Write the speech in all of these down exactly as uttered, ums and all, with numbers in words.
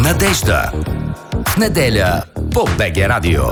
Надежда. В неделя по БГ Радио.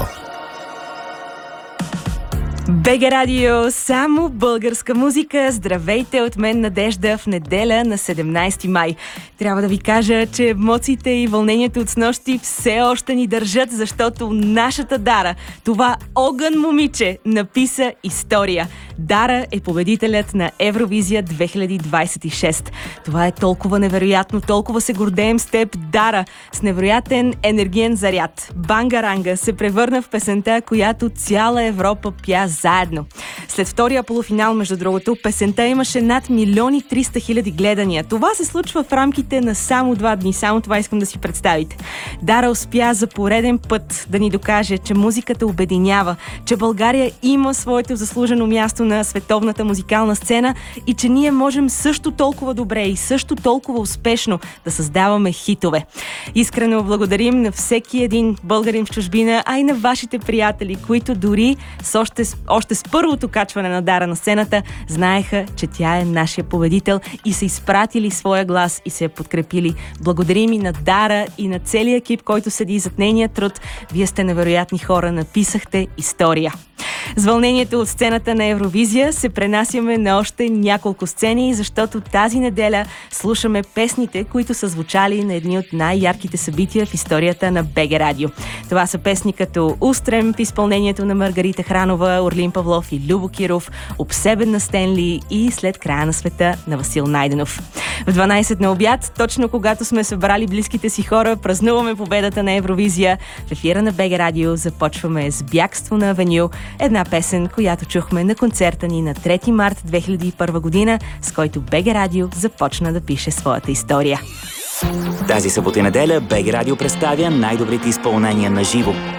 БГ Радио, само българска музика. Здравейте от мен, Надежда, в неделя на седемнайсети май. Трябва да ви кажа, че емоциите и вълнението от снощи все още ни държат, защото нашата Дара, това огън момиче, написа история. Дара е победителят на Евровизия две хиляди двайсет и шеста. Това е толкова невероятно, толкова се гордеем с теб, Дара, с невероятен енергиен заряд. Бангаранга се превърна в песента, която цяла Европа пя заедно. След втория полуфинал, между другото, песента имаше над милион и триста хиляди гледания. Това се случва в рамките на само два дни. Само това искам да си представите. Дара успя за пореден път да ни докаже, че музиката обединява, че България има своето заслужено място на световната музикална сцена и че ние можем също толкова добре и също толкова успешно да създаваме хитове. Искрено благодарим на всеки един българин в чужбина, а и на вашите приятели, които дори с още, още с първото качване на Дара на сцената знаеха, че тя е нашия победител и са изпратили своя глас и се я подкрепили. Благодарим и на Дара и на целия екип, който седи зад нейния труд. Вие сте невероятни хора, написахте история. С вълнението от сцената на Евровизия се пренасяме на още няколко сцени, защото тази неделя слушаме песните, които са звучали на едни от най-ярките събития в историята на БГ Радио. Това са песни като Устрем в изпълнението на Маргарита Хранова, Орлин Павлов и Любо Киров, Обсебен на Стенли и След края на света на Васил Найденов. В дванайсет на обяд, точно когато сме събрали близките си хора, празнуваме победата на Евровизия. В ефира на БГ Радио започваме с Бягство на Авеню, една песен, която чухме на концерта ни на трети март две хиляди и първа година, с който БГ Радио започна да пише своята история. Тази събота и неделя БГ Радио представя най-добрите изпълнения на живо.